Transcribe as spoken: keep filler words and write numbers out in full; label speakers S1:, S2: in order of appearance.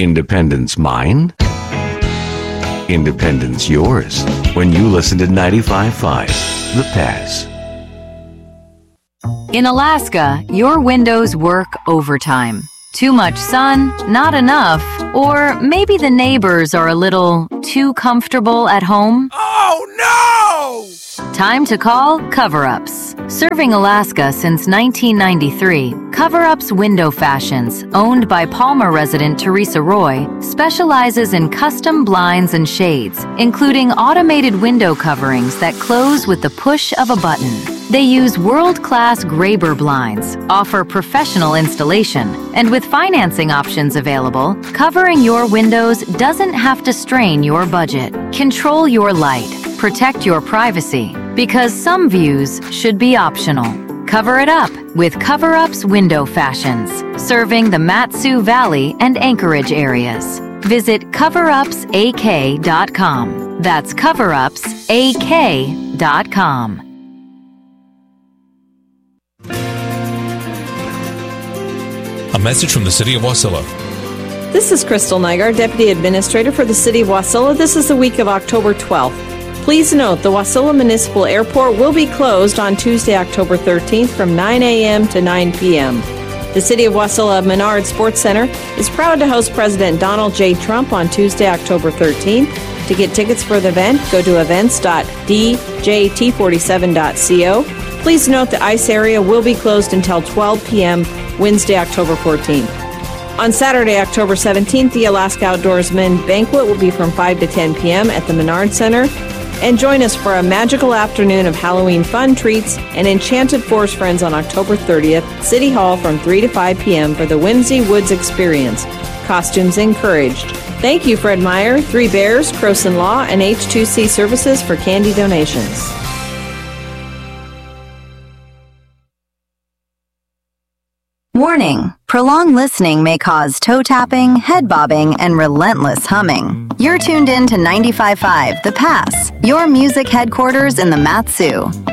S1: Independence mine? Independence yours when you listen to ninety-five point five The Pass.
S2: In Alaska, your windows work overtime. Too much sun, not enough, or maybe the neighbors are a little too comfortable at home?
S3: Oh, no!
S2: Time to call Cover-Ups. Serving Alaska since nineteen ninety-three, Cover-Ups Window Fashions, owned by Palmer resident Teresa Roy, specializes in custom blinds and shades, including automated window coverings that close with the push of a button. They use world-class Graber blinds, offer professional installation, and with financing options available, covering your windows doesn't have to strain your budget. Control your light, protect your privacy, because some views should be optional. Cover it up with Cover-Ups Window Fashions, serving the Mat-Su Valley and Anchorage areas. Visit cover ups a k dot com. That's cover ups a k dot com.
S4: A message from the City of Wasilla.
S5: This is Crystal Nygaard, Deputy Administrator for the City of Wasilla. This is the week of October twelfth. Please note the Wasilla Municipal Airport will be closed on Tuesday, October thirteenth from nine a.m. to nine p.m. The City of Wasilla Menard Sports Center is proud to host President Donald J. Trump on Tuesday, October thirteenth. To get tickets for the event, go to events dot d j t forty-seven dot co. Please note the ice area will be closed until twelve p.m. Wednesday, October fourteenth. On Saturday, October seventeenth, the Alaska Outdoorsman Banquet will be from five to ten p.m. at the Menard Center. And join us for a magical afternoon of Halloween fun treats and Enchanted Forest Friends on October thirtieth, City Hall from three to five p.m. for the Whimsy Woods Experience. Costumes encouraged. Thank you, Fred Meyer, Three Bears, Croson Law, and H two C Services for candy donations.
S6: Warning. Prolonged listening may cause toe tapping, head bobbing, and relentless humming. You're tuned in to ninety-five point five The Pass, your music headquarters in the Mat-Su.